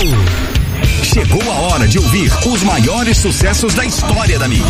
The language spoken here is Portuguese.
Chegou a hora de ouvir os maiores sucessos da história da mídia.